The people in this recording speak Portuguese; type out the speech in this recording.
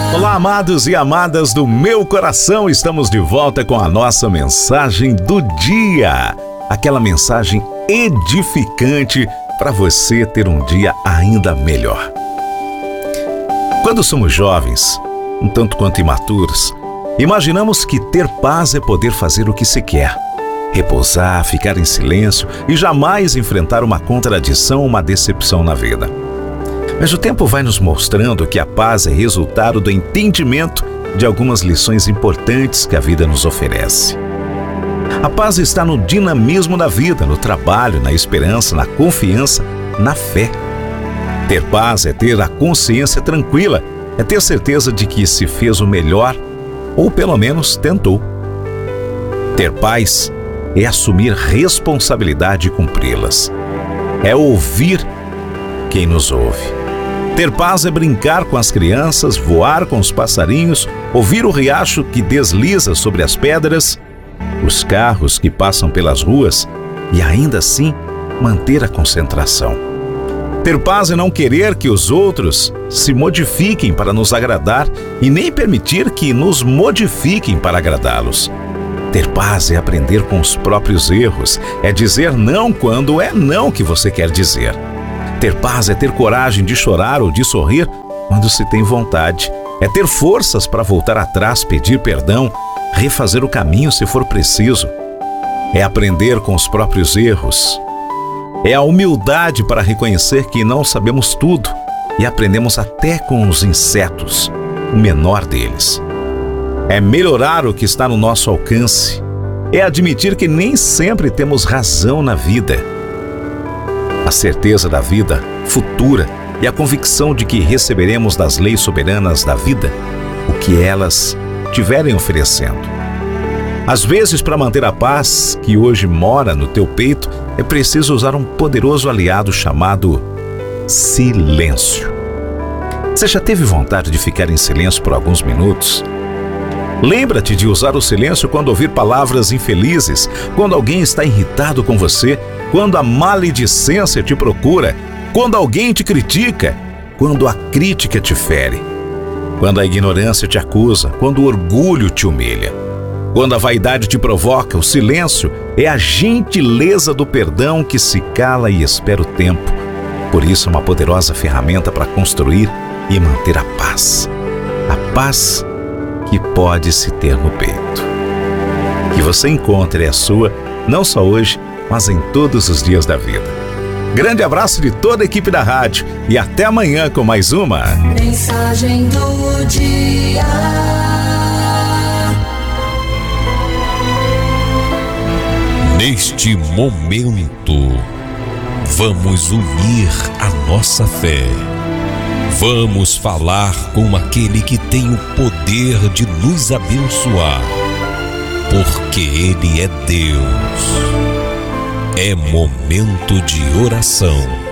Olá, amados e amadas do meu coração, estamos de volta com a nossa mensagem do dia. Aquela mensagem edificante para você ter um dia ainda melhor. Quando somos jovens, um tanto quanto imaturos, imaginamos que ter paz é poder fazer o que se quer, repousar, ficar em silêncio e jamais enfrentar uma contradição ou uma decepção na vida. Mas o tempo vai nos mostrando que a paz é resultado do entendimento de algumas lições importantes que a vida nos oferece. A paz está no dinamismo da vida, no trabalho, na esperança, na confiança, na fé. Ter paz é ter a consciência tranquila, é ter certeza de que se fez o melhor, ou pelo menos tentou. Ter paz é assumir responsabilidade e cumpri-las. É ouvir quem nos ouve. Ter paz é brincar com as crianças, voar com os passarinhos, ouvir o riacho que desliza sobre as pedras, os carros que passam pelas ruas e ainda assim manter a concentração. Ter paz é não querer que os outros se modifiquem para nos agradar e nem permitir que nos modifiquem para agradá-los. Ter paz é aprender com os próprios erros, é dizer não quando é não que você quer dizer. Ter paz é ter coragem de chorar ou de sorrir quando se tem vontade. É ter forças para voltar atrás, pedir perdão, refazer o caminho se for preciso. É aprender com os próprios erros. É a humildade para reconhecer que não sabemos tudo e aprendemos até com os insetos, o menor deles. É melhorar o que está no nosso alcance. É admitir que nem sempre temos razão na vida. A certeza da vida futura e a convicção de que receberemos das leis soberanas da vida o que elas tiverem oferecendo. Às vezes, para manter a paz que hoje mora no teu peito, é preciso usar um poderoso aliado chamado silêncio. Você já teve vontade de ficar em silêncio por alguns minutos? Lembra-te de usar o silêncio quando ouvir palavras infelizes, quando alguém está irritado com você, quando a maledicência te procura, quando alguém te critica, quando a crítica te fere, quando a ignorância te acusa, quando o orgulho te humilha, quando a vaidade te provoca. O silêncio é a gentileza do perdão que se cala e espera o tempo. Por isso é uma poderosa ferramenta para construir e manter a paz. A paz que pode se ter no peito. Que você encontre a sua, não só hoje, mas em todos os dias da vida. Grande abraço de toda a equipe da rádio e até amanhã com mais uma Mensagem do Dia. Neste momento, vamos unir a nossa fé. Vamos falar com aquele que tem o poder de nos abençoar, porque Ele é Deus. É momento de oração.